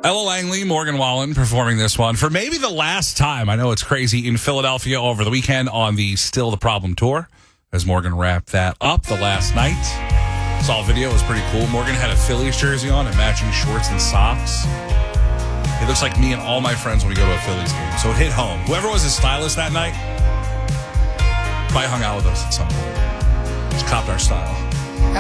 Ella Langley, Morgan Wallen performing this one for maybe the last time. I know it's crazy in Philadelphia over the weekend on the Still the Problem tour as Morgan wrapped that up the last night. Saw a video. It was pretty cool. Morgan had a Phillies jersey on and matching shorts and socks. It looks like me and all my friends when we go to a Phillies game. So it hit home. Whoever was his stylist that night probably hung out with us at some point. Just copped our style.